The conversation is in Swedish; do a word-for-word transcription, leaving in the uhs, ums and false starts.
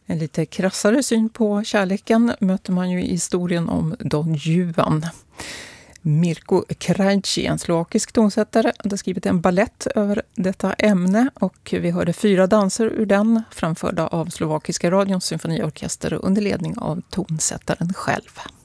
En lite krassare syn på kärleken möter man ju i historien om Don Juan. Mirko Krajci, en slovakisk tonsättare, hade skrivit en ballett över detta ämne och vi hörde fyra danser ur den framförda av Slovakiska radions symfoniorkester under ledning av tonsättaren själv.